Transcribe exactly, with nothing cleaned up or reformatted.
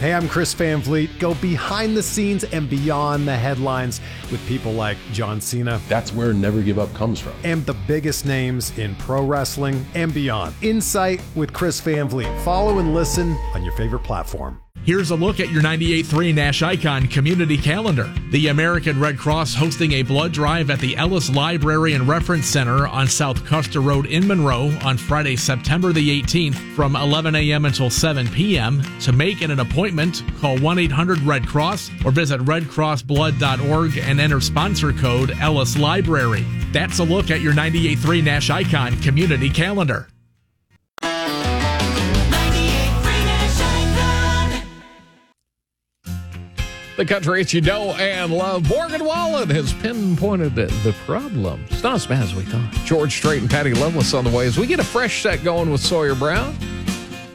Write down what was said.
Hey, I'm Chris Van Vliet. Go behind the scenes and beyond the headlines with people like John Cena. That's where Never Give Up comes from. And the biggest names in pro wrestling and beyond. Insight with Chris Van Vliet. Follow and listen on your favorite platform. Here's a look at your ninety-eight point three Nash Icon community calendar. The American Red Cross hosting a blood drive at the Ellis Library and Reference Center on South Custer Road in Monroe on Friday, September the eighteenth from eleven a.m. until seven p.m. To make an appointment, call one eight hundred red cross or visit red cross blood dot org and enter sponsor code Ellis Library. That's a look at your ninety-eight point three Nash Icon community calendar. The country that you know and love. Morgan Wallen has pinpointed the, the problem. It's not as bad as we thought. George Strait and Patty Loveless on the way as we get a fresh set going with Sawyer Brown.